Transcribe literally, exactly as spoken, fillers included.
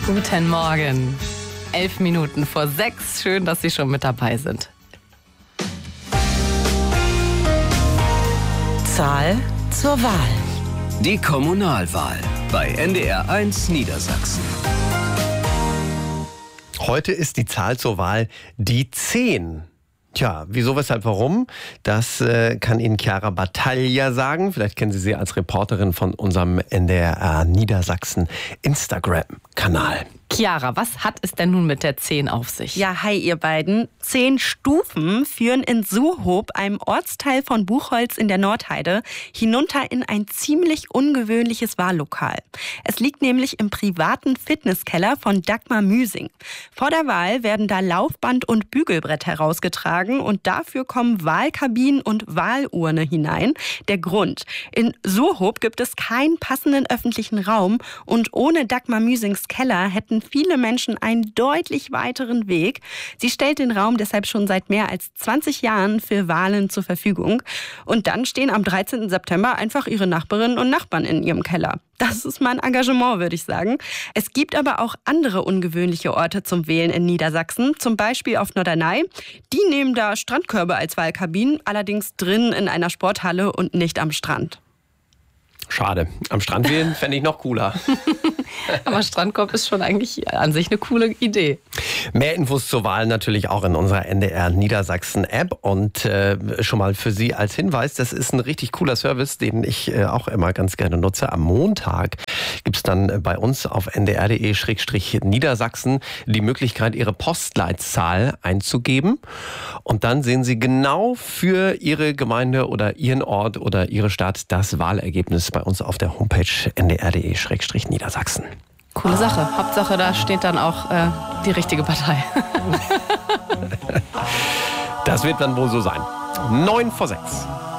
Guten Morgen. Elf Minuten vor sechs. Schön, dass Sie schon mit dabei sind. Zahl zur Wahl. Die Kommunalwahl bei N D R eins Niedersachsen. Heute ist die Zahl zur Wahl die zehn. Tja, wieso, weshalb, warum? Das äh, kann Ihnen Chiara Battaglia sagen. Vielleicht kennen Sie sie als Reporterin von unserem N D R Niedersachsen Instagram-Kanal. Chiara, was hat es denn nun mit der zehn auf sich? Ja, hi ihr beiden. Zehn Stufen führen in Suhob, einem Ortsteil von Buchholz in der Nordheide, hinunter in ein ziemlich ungewöhnliches Wahllokal. Es liegt nämlich im privaten Fitnesskeller von Dagmar Müsing. Vor der Wahl werden da Laufband und Bügelbrett herausgetragen und dafür kommen Wahlkabinen und Wahlurne hinein. Der Grund: In Suhob gibt es keinen passenden öffentlichen Raum und ohne Dagmar Müsings Keller hätten viele Menschen einen deutlich weiteren Weg. Sie stellt den Raum deshalb schon seit mehr als zwanzig Jahren für Wahlen zur Verfügung. Und dann stehen am dreizehnten September einfach ihre Nachbarinnen und Nachbarn in ihrem Keller. Das ist mein Engagement, würde ich sagen. Es gibt aber auch andere ungewöhnliche Orte zum Wählen in Niedersachsen, zum Beispiel auf Norderney. Die nehmen da Strandkörbe als Wahlkabinen, allerdings drin in einer Sporthalle und nicht am Strand. Schade. Am Strand wählen fände ich noch cooler. Aber Strandkorb ist schon eigentlich an sich eine coole Idee. Mehr Infos zur Wahl natürlich auch in unserer N D R Niedersachsen App. Und äh, schon mal für Sie als Hinweis, das ist ein richtig cooler Service, den ich äh, auch immer ganz gerne nutze. Am Montag gibt es dann bei uns auf n d r punkt d e slash niedersachsen die Möglichkeit, Ihre Postleitzahl einzugeben. Und dann sehen Sie genau für Ihre Gemeinde oder Ihren Ort oder Ihre Stadt das Wahlergebnis bei uns auf der Homepage n d r punkt d e slash niedersachsen. Coole Sache. Hauptsache, da steht dann auch äh, die richtige Partei. Das wird dann wohl so sein. Neun vor sechs.